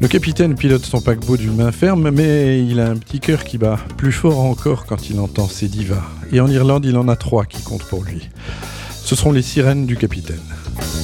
Le capitaine pilote son paquebot d'une main ferme, mais il a un petit cœur qui bat plus fort encore quand il entend ses divas. Et en Irlande, il en a 3 qui comptent pour lui. Ce seront les sirènes du capitaine.